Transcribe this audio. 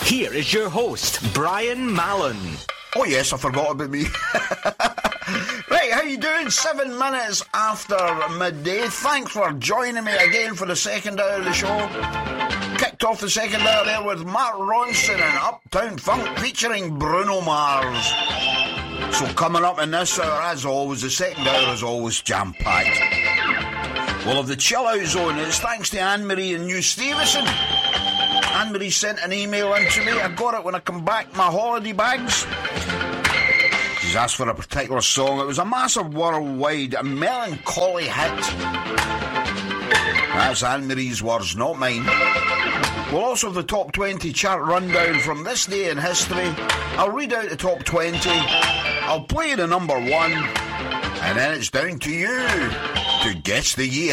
Here is your host, Brian Mallon. Oh yes, I forgot about me. Right, how you doing? 7 minutes after midday. Thanks for joining me again for the second hour of the show. Kicked off the second hour there with Mark Ronson and Uptown Funk featuring Bruno Mars. So coming up in this hour, as always, the second hour is always jam-packed. Well, of the chill-out zone, it's thanks to Anne-Marie and New Stevenson. Anne-Marie sent an email in to me. I got it when I come back my holiday bags. She's asked for a particular song. It was a massive worldwide, a melancholy hit. That's Anne-Marie's words, not mine. We'll also have the top 20 chart rundown from this day in history. I'll read out the top 20. I'll play the number one. And then it's down to you to guess the year.